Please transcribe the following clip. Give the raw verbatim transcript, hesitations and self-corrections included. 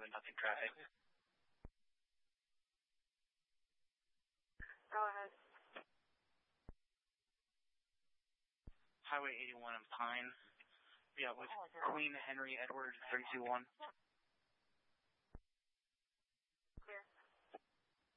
than nothing traffic. Go ahead. Highway eighty-one in Pine. Yeah, with Queen Henry Edward thirty-two one.